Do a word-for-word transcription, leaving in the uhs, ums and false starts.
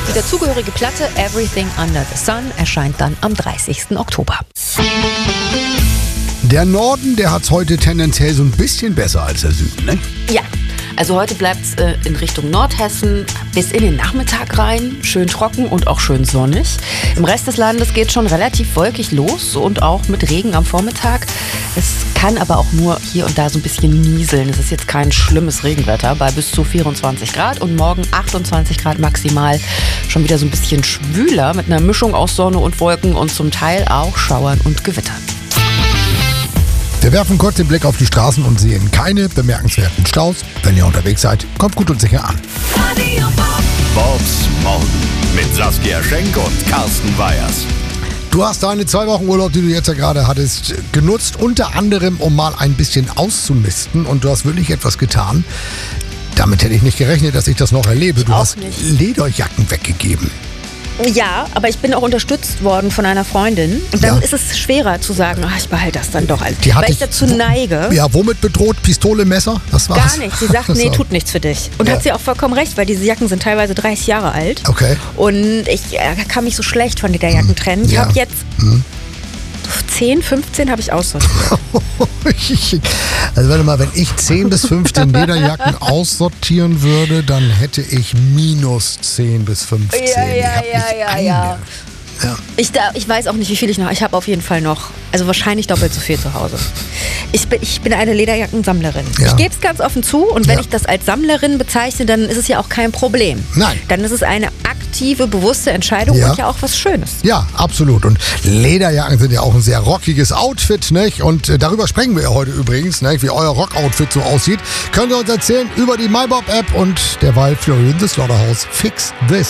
Die dazugehörige Platte Everything Under the Sun erscheint dann am dreißigsten Oktober. Der Norden, der hat es heute tendenziell so ein bisschen besser als der Süden, ne? Ja, also heute bleibt es äh, in Richtung Nordhessen bis in den Nachmittag rein. Schön trocken und auch schön sonnig. Im Rest des Landes geht schon relativ wolkig los und auch mit Regen am Vormittag. Es kann aber auch nur hier und da so ein bisschen nieseln. Es ist jetzt kein schlimmes Regenwetter bei bis zu vierundzwanzig Grad und morgen achtundzwanzig Grad maximal. Schon wieder so ein bisschen schwüler mit einer Mischung aus Sonne und Wolken und zum Teil auch Schauern und Gewittern. Wir werfen kurz den Blick auf die Straßen und sehen keine bemerkenswerten Staus. Wenn ihr unterwegs seid, kommt gut und sicher an. Bobs Morgen mit Saskia Schenk und Carsten Weyers. Du hast deine zwei Wochen Urlaub, die du jetzt ja gerade hattest, genutzt, unter anderem, um mal ein bisschen auszumisten. Und du hast wirklich etwas getan. Damit hätte ich nicht gerechnet, dass ich das noch erlebe. Du Auch hast nicht. Lederjacken weggegeben. Ja, aber ich bin auch unterstützt worden von einer Freundin. Und dann Ja. ist es schwerer zu sagen, ach, ich behalte das dann doch. Die hat Weil ich dich dazu wo- neige. Ja, womit bedroht? Pistole, Messer? Das war's? Gar nicht. Sie sagt, nee, So. tut nichts für dich. Und Ja. hat sie auch vollkommen recht, weil diese Jacken sind teilweise dreißig Jahre alt. Okay. Und ich äh, kann mich so schlecht von Lederjacken trennen. Ich Ja. habe jetzt zehn, fünfzehn habe ich aussortiert. Also warte mal, wenn ich zehn bis fünfzehn Lederjacken aussortieren würde, dann hätte ich minus zehn bis fünfzehn. Ja, ja, ich hab ja, nicht ja, eine. ja. Ja. Ich, da, ich weiß auch nicht, wie viel ich noch. Ich habe auf jeden Fall noch, also wahrscheinlich doppelt so viel zu Hause. Ich bin, ich bin eine Lederjackensammlerin. Ja. Ich gebe es ganz offen zu und wenn Ja. ich das als Sammlerin bezeichne, dann ist es ja auch kein Problem. Nein. Dann ist es eine aktive, bewusste Entscheidung Ja. und ja auch was Schönes. Ja, absolut. Und Lederjacken sind ja auch ein sehr rockiges Outfit, nicht? Und äh, darüber sprechen wir ja heute übrigens, nicht? Wie euer Rock-Outfit so aussieht. Könnt ihr uns erzählen über die MyBob-App und derweil Florian the Slaughterhouse Fix This.